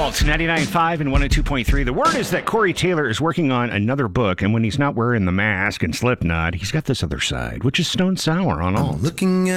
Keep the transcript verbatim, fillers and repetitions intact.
Alt, ninety-nine point five and one oh two point three. The word is that Corey Taylor is working on another book, and when he's not wearing the mask and Slipknot, he's got this other side, which is Stone Sour on Alt. Looking at